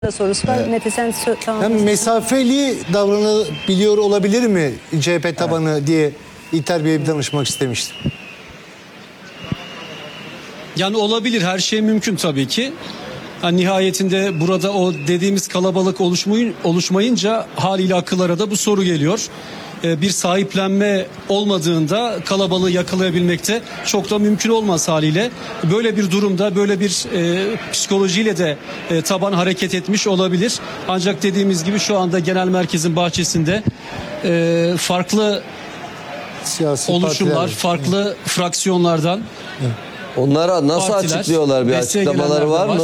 sorusu var. Mete sen tamam. Yani mesafeli davranabiliyor olabilir mi CHP tabanı diye İlter Bey'e bir danışmak istemiştim. Yani olabilir, her şey mümkün tabii ki. Yani nihayetinde burada o dediğimiz kalabalık oluşmayınca haliyle akıllara da bu soru geliyor. Bir sahiplenme olmadığında kalabalığı yakalayabilmekte çok da mümkün olmaz haliyle. Böyle bir durumda böyle bir psikolojiyle de taban hareket etmiş olabilir. Ancak dediğimiz gibi şu anda genel merkezin bahçesinde farklı Siyasi oluşumlar, partiler. farklı fraksiyonlardan Onlara nasıl partiler, açıklıyorlar? Bir desteğe açıklamaları gelenler de var mı?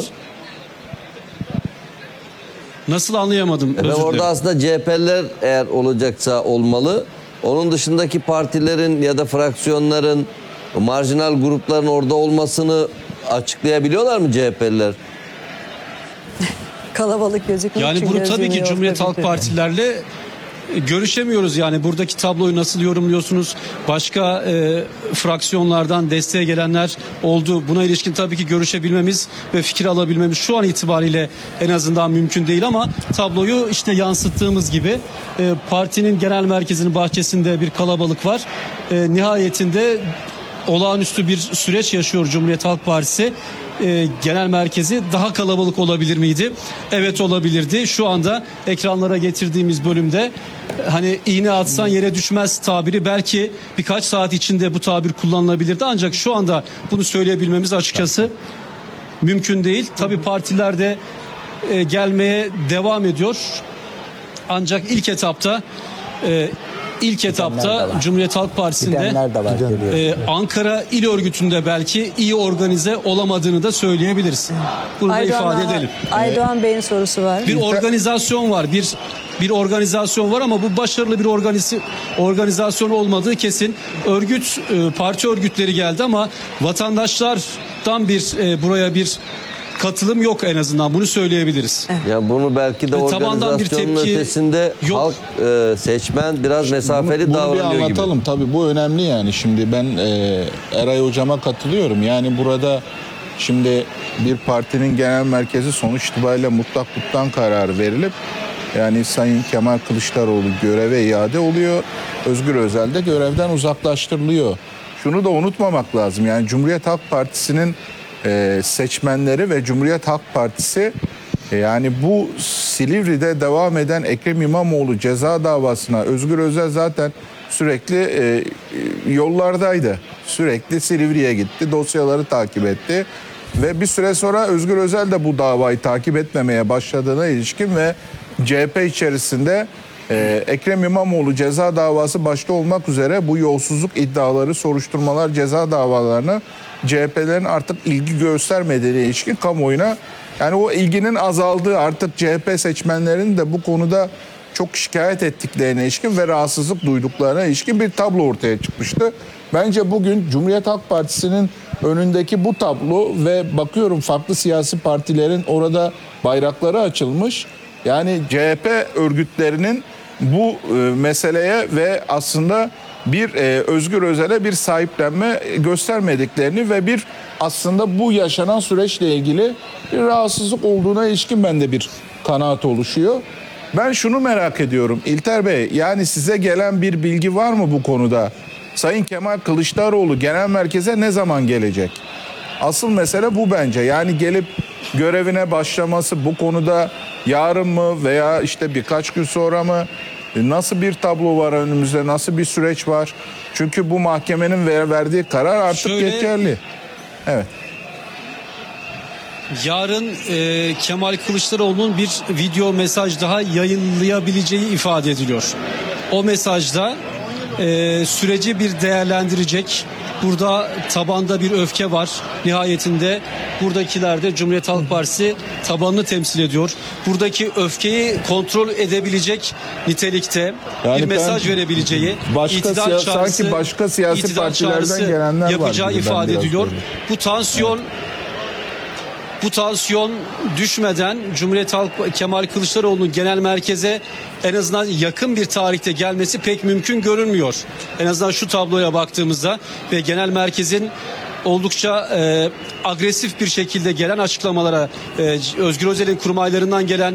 Nasıl anlayamadım? Özür Orada dilerim. aslında CHP'ler eğer olacaksa olmalı. Onun dışındaki partilerin ya da fraksiyonların, marjinal grupların orada olmasını açıklayabiliyorlar mı CHP'liler? Kalabalık gözükmek Yani için bunu tabii ki gözleniyor Cumhuriyet tabii Halk ki. Partilerle görüşemiyoruz. Yani buradaki tabloyu nasıl yorumluyorsunuz? Başka fraksiyonlardan desteğe gelenler oldu. Buna ilişkin tabii ki görüşebilmemiz ve fikir alabilmemiz şu an itibariyle en azından mümkün değil, ama tabloyu işte yansıttığımız gibi partinin genel merkezinin bahçesinde bir kalabalık var. Nihayetinde olağanüstü bir süreç yaşıyor Cumhuriyet Halk Partisi. Genel merkezi daha kalabalık olabilir miydi? Evet, olabilirdi. Şu anda ekranlara getirdiğimiz bölümde hani iğne atsan yere düşmez tabiri belki birkaç saat içinde bu tabir kullanılabilirdi. Ancak şu anda bunu söyleyebilmemiz açıkçası mümkün değil. Tabii partiler de gelmeye devam ediyor. Ancak ilk etapta Cumhuriyet Halk Partisi'nde Ankara İl Örgütü'nde belki iyi organize olamadığını da söyleyebiliriz. Bunu da ifade edelim. Aydoğan Bey'in sorusu var. Bir organizasyon var. Bir organizasyon var ama bu başarılı bir organizasyon olmadığı kesin. Parti örgütleri geldi ama vatandaşlardan buraya bir katılım yok, en azından bunu söyleyebiliriz. Ya bunu belki de Tabandan bir organizasyonun tepki ötesinde yok. halk, seçmen biraz mesafeli Bunu bir davranıyor gibi. anlatalım. Tabii bu önemli yani. Şimdi ben Eray Hocam'a katılıyorum. Yani burada şimdi bir partinin genel merkezi sonuç itibariyle mutlaklıktan kararı verilip yani Sayın Kemal Kılıçdaroğlu göreve iade oluyor. Özgür Özel de görevden uzaklaştırılıyor. Şunu da unutmamak lazım. Yani Cumhuriyet Halk Partisi'nin seçmenleri ve Cumhuriyet Halk Partisi yani bu Silivri'de devam eden Ekrem İmamoğlu ceza davasına Özgür Özel zaten sürekli yollardaydı. Sürekli Silivri'ye gitti, dosyaları takip etti ve bir süre sonra Özgür Özel de bu davayı takip etmemeye başladığına ilişkin ve CHP içerisinde Ekrem İmamoğlu ceza davası başta olmak üzere bu yolsuzluk iddiaları, soruşturmalar, ceza davalarına CHP'lerin artık ilgi göstermediğine ilişkin kamuoyuna, yani o ilginin azaldığı, artık CHP seçmenlerinin de bu konuda çok şikayet ettiklerine ilişkin ve rahatsızlık duyduklarına ilişkin bir tablo ortaya çıkmıştı. Bence bugün Cumhuriyet Halk Partisi'nin önündeki bu tablo ve bakıyorum farklı siyasi partilerin orada bayrakları açılmış. Yani CHP örgütlerinin bu meseleye ve aslında bir Özgür Özel'e bir sahiplenme göstermediklerini ve bir aslında bu yaşanan süreçle ilgili bir rahatsızlık olduğuna ilişkin bende bir kanaat oluşuyor. Ben şunu merak ediyorum İlter Bey, yani size gelen bir bilgi var mı bu konuda? Sayın Kemal Kılıçdaroğlu genel merkeze ne zaman gelecek? Asıl mesele bu bence. Yani gelip görevine başlaması bu konuda yarın mı veya işte birkaç gün sonra mı? Nasıl bir tablo var önümüzde? Nasıl bir süreç var? Çünkü bu mahkemenin verdiği karar artık geçerli. Evet. Yarın Kemal Kılıçdaroğlu'nun bir video mesaj daha yayınlayabileceği ifade ediliyor. O mesajda süreci bir değerlendirecek. Burada tabanda bir öfke var. Nihayetinde buradakiler de Cumhuriyet Halk Partisi tabanını temsil ediyor. Buradaki öfkeyi kontrol edebilecek nitelikte yani bir mesaj verebileceği, sanki başka siyasi partilerden gelenler var yapacağı gibi ifade ediliyor. böyle. Bu tansiyon düşmeden Cumhuriyet Halk Kemal Kılıçdaroğlu'nun genel merkeze en azından yakın bir tarihte gelmesi pek mümkün görünmüyor. En azından şu tabloya baktığımızda ve genel merkezin oldukça agresif bir şekilde gelen açıklamalara, Özgür Özel'in kurmaylarından gelen